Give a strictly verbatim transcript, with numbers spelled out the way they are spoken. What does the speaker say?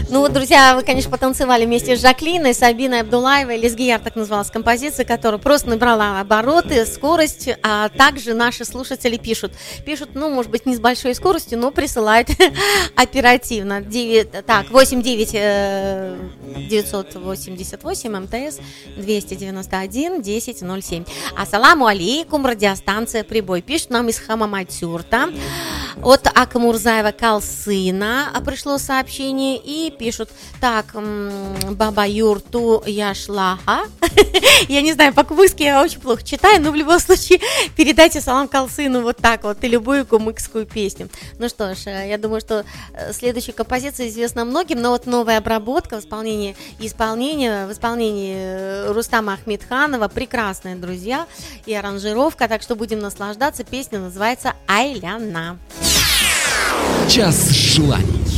Ну вот, друзья, вы, конечно, потанцевали вместе с Жаклиной, Сабиной Абдулаевой, Лесгияр, так называлась композиция, которая просто набрала обороты, скорость, а также наши слушатели пишут. Пишут, ну, может быть, не с большой скоростью, но присылают оперативно. девять, так, восемь девять девятьсот восемьдесят восемь МТС двести девяносто один десять ноль семь. Ассаламу алейкум, радиостанция «Прибой». Пишет нам из Хамаматюрта. От Акмурзаева Калсына пришло сообщение и пишут: так, баба юрту яшлаха. Я не знаю, по-кубышски я очень плохо читаю, но в любом случае передайте салам Калсыну вот так вот и любую кумыкскую песню. Ну что ж, я думаю, что следующая композиция известна многим, но вот новая обработка в исполнении, исполнение, в исполнении Рустама Ахмедханова, прекрасная, друзья, и аранжировка, так что будем наслаждаться. Песня называется «Айляна». Час желаний.